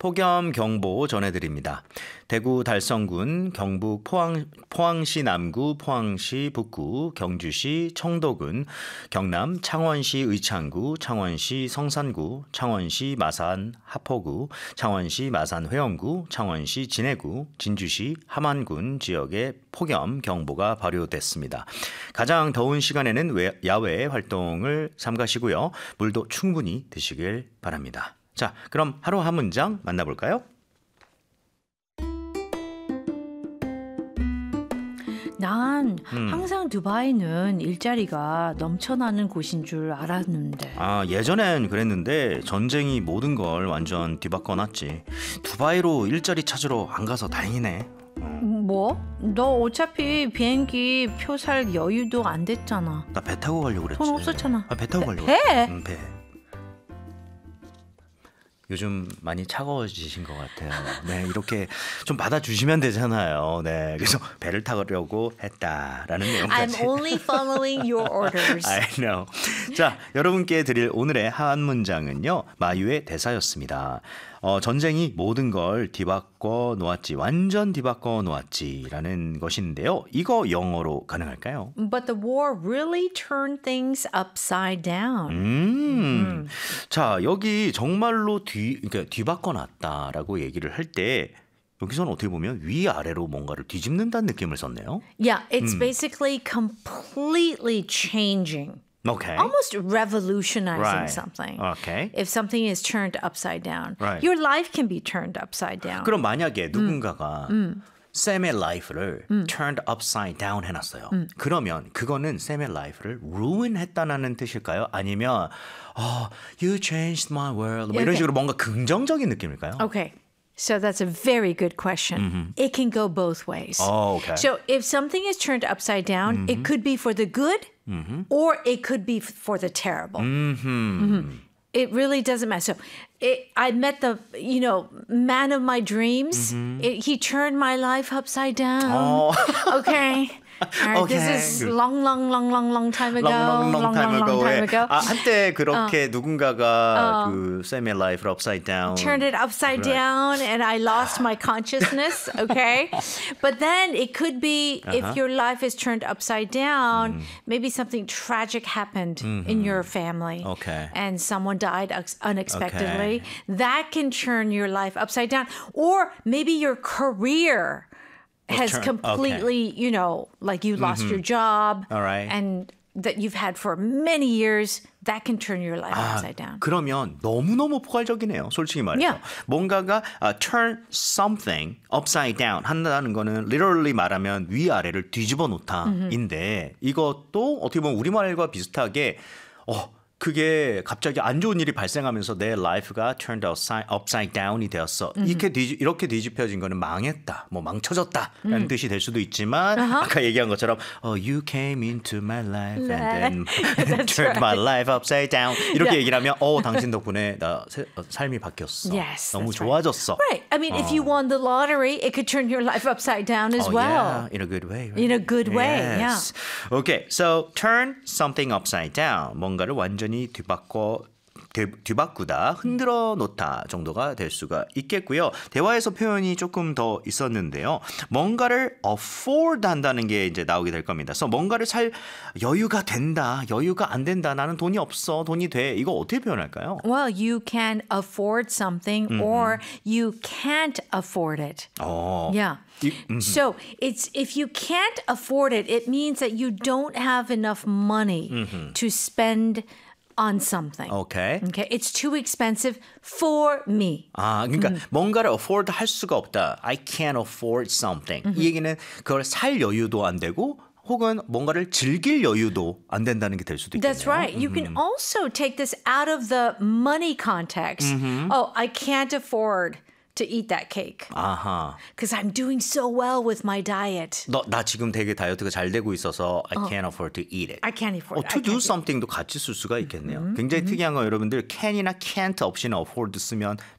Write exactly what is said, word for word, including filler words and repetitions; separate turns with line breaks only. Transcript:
폭염 경보 전해드립니다. 대구 달성군, 경북 포항, 포항시 남구, 포항시 북구, 경주시 청도군, 경남 창원시 의창구, 창원시 성산구, 창원시 마산 하포구, 창원시 마산 회원구, 창원시 진해구, 진주시 함안군 지역에 폭염 경보가 발효됐습니다. 가장 더운 시간에는 외, 야외 활동을 삼가시고요. 물도 충분히 드시길 바랍니다. 자, 그럼 하루 한 문장 만나볼까요?
난
음.
항상 두바이는 일자리가 넘쳐나는 곳인 줄 알았는데.
아, 예전엔 그랬는데 전쟁이 모든 걸 완전 뒤바꿔놨지. 두바이로 일자리 찾으러 안 가서 다행이네.
뭐? 너 어차피 비행기 표 살 여유도 안 됐잖아.
나 배 타고 가려고 그랬지.
돈 없었잖아.
아, 배 타고 가려고.
배?
응, 배. 요즘 많이 차가워지신 것 같아요. 네, 이렇게 좀 받아주시면 되잖아요. 네, 그래서 배를 타려고 했다라는 내용까지.
I'm only following your orders.
I know. 자, 여러분께 드릴 오늘의 한 문장은요. 마유의 대사였습니다. 어, 전쟁이 모든 걸 뒤바꿔 놓았지, 완전 뒤바꿔 놓았지라는 것인데요. 이거 영어로 가능할까요?
But the war really turned things upside down.
음.
음.
자, 여기 정말로 뒤, 그러니까 뒤바꿔 놨다라고 얘기를 할 때 여기서는 어떻게 보면 위아래로 뭔가를 뒤집는다는 느낌을 썼네요.
Yeah, it's basically completely changing.
Okay.
Almost revolutionizing
Right.
something.
Okay.
If something is turned upside down,
Right.
your life can be turned upside down.
그럼 만약에 누군가가 샘의 라이프를 turned upside down 해놨어요. 그러면 그거는 샘의 라이프를 ruin 했다는 뜻일까요? 아니면 oh, you changed my world 뭐 이런
Okay.
식으로 뭔가 긍정적인 느낌일까요?
Okay. So that's a very good question. It can go both ways.
Oh, okay.
So if something is turned upside down, it could be for the good or it could be f- for the terrible. Mhm. It really doesn't matter. So it, I met the, you know, man of my dreams. It, he turned my life upside down.
Oh.
Okay. All right,
Okay.
This is long, long, long, long, long time ago.
long, long, long time
long,
ago.
time ago.
아, 한때 그렇게 누군가가 그 샘의 라이프를 upside down
Turned it upside
Right.
down and I lost my consciousness, okay? But then it could be if your life is turned upside down, maybe something tragic happened in your family.
Okay.
And someone died ex- unexpectedly. That can turn your life upside down. Or maybe your career has
turn-
completely, you know, like you lost your job.
All right.
And that you've had for many years, that can turn your life
아,
upside down.
그러면 너무너무 포괄적이네요. 솔직히 말해서.
Yeah.
뭔가가 uh, turn something upside down 한다는 거는 literally 말하면 위아래를 뒤집어 놓다인데 이것도 어떻게 보면 우리말과 비슷하게 어 그게 갑자기 안 좋은 일이 발생하면서 내 라이프가 turned upside, upside down이 되었어. 이렇게, 뒤집, 이렇게 뒤집혀진 거는 망했다, 뭐 망쳐졌다라는 뜻이 될 수도 있지만 아까 얘기한 것처럼 oh, you came into my life and then turned my life upside down 이렇게
Yeah.
얘기를 하면 어 당신 덕분에 나 세, 어, 삶이 바뀌었어.
Yes,
너무
that's right.
좋아졌어.
Right. I mean, if you won the lottery, it could turn your life upside down as
Oh,
well.
yeah, in a good way. Right?
In a good way,
yes. yeah. Okay, so turn something upside down. 뭔가를 완전히 뒤바꿔 뒤, 뒤바꾸다, 흔들어 놓다 정도가 될 수가 있겠고요. 대화에서 표현이 조금 더 있었는데요. 뭔가를 afford 한다는 게 이제 나오게 될 겁니다. 그래서 뭔가를 살 여유가 된다, 여유가 안 된다, 나는 돈이 없어, 돈이 돼. 이거 어떻게 표현할까요?
Well, you can afford something or you can't afford it.
어,
Yeah. So it's if you can't afford it, it means that you don't have enough money to spend on something.
오케이.
Okay, it's too expensive for me.
아, 그러니까 뭔가를 afford 할 수가 없다. I can't afford something. 이 얘기는 그걸 살 여유도 안 되고 혹은 뭔가를 즐길 여유도 안 된다는 게 될 수도 있겠네요.
That's right. You can also take this out of the money context. Oh, I can't afford to eat that cake
아하.
because I'm doing so well with my diet.
너, 나 지금 되게 다이어트가 잘 되고 있어서 I can't afford to eat it.
I can't afford
어,
it.
to
I
do
can't
something도 같이 쓸 수가 있겠네요. 굉장히 특이한 거 여러분들 can이나 can't 없이는 afford 쓰면